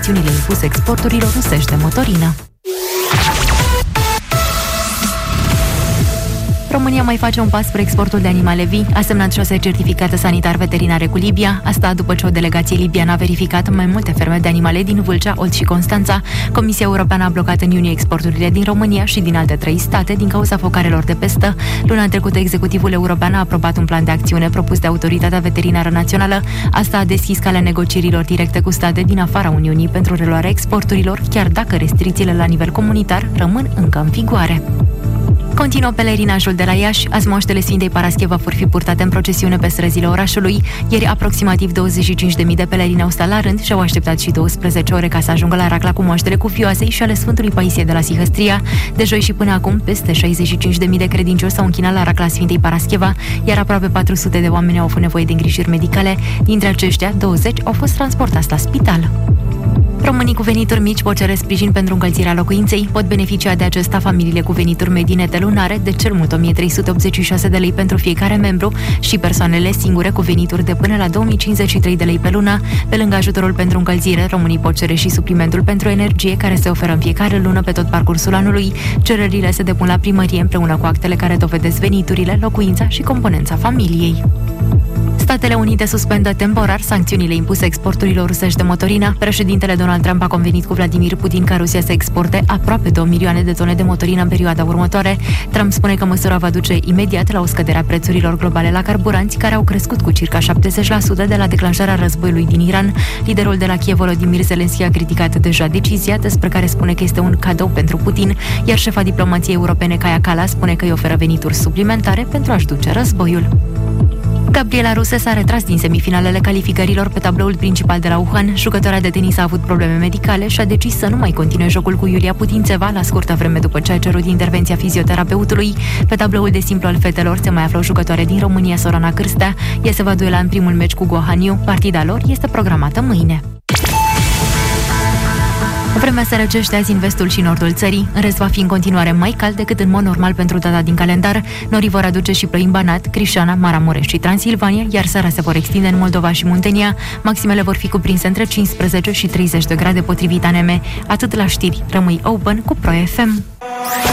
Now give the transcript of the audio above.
sancțiunile impuse exporturilor rusești de motorină. România mai face un pas spre exportul de animale vii, a semnat 6 certificate sanitar-veterinare cu Libia, asta după ce o delegație libiană a verificat mai multe ferme de animale din Vâlcea, Olt și Constanța. Comisia Europeană a blocat în iunie exporturile din România și din alte 3 state din cauza focarelor de pestă. Luna trecută, executivul european a aprobat un plan de acțiune propus de Autoritatea Veterinară Națională. Asta a deschis calea negocierilor directe cu state din afara Uniunii pentru reluarea exporturilor, chiar dacă restricțiile la nivel comunitar rămân încă în vigoare. Continuă pelerinajul de la Iași. Azi moaștele Sfintei Parascheva vor fi purtate în procesiune pe străzile orașului. Ieri aproximativ 25.000 de pelerini au stat la rând și au așteptat și 12 ore ca să ajungă la Racla cu moaștele cuvioasei și ale Sfântului Paisie de la Sihăstria. De joi și până acum, peste 65.000 de credincioși s-au închinat la Racla Sfintei Parascheva, iar aproape 400 de oameni au avut nevoie de îngrijiri medicale. Dintre aceștia, 20 au fost transportați la spital. Românii cu venituri mici pot cere sprijin pentru încălzirea locuinței. Pot beneficia de acesta familiile cu venituri medii nete lunare de cel mult 1.386 de lei pentru fiecare membru și persoanele singure cu venituri de până la 2.053 de lei pe lună. Pe lângă ajutorul pentru încălzire, românii pot cere și suplimentul pentru energie care se oferă în fiecare lună pe tot parcursul anului. Cererile se depun la primărie împreună cu actele care dovedesc veniturile, locuința și componența familiei. Statele Unite suspendă temporar sancțiunile impuse exporturilor rusești de motorină. Președintele Donald Trump a convenit cu Vladimir Putin ca Rusia să exporte aproape 2 milioane de tone de motorină în perioada următoare. Trump spune că măsura va duce imediat la o scădere a prețurilor globale la carburanți, care au crescut cu circa 70% de la declanșarea războiului din Iran. Liderul de la Kiev, Volodymyr Zelensky, a criticat deja decizia, despre care spune că este un cadou pentru Putin, iar șefa diplomației europene, Kaja Kallas, spune că îi oferă venituri suplimentare pentru a-și duce războiul. Gabriela Ruse s-a retras din semifinalele calificărilor pe tabloul principal de la Wuhan. Jucătoarea de tenis a avut probleme medicale și a decis să nu mai continue jocul cu Iulia Putințeva la scurtă vreme după ce a cerut intervenția fizioterapeutului. Pe tabloul de simplu al fetelor se mai află o jucătoare din România, Sorana Cârstea. Ea se va duela în primul meci cu Gohaniu. Partida lor este programată mâine. Vremea se răcește azi în vestul și nordul țării. În rest va fi în continuare mai cald decât în mod normal pentru data din calendar. Norii vor aduce și ploi în Banat, Crișana, Maramureș și Transilvania, iar seara se vor extinde în Moldova și Muntenia. Maximele vor fi cuprinse între 15 și 30 de grade potrivit ANM. Atât la știri. Rămâi open cu Pro FM.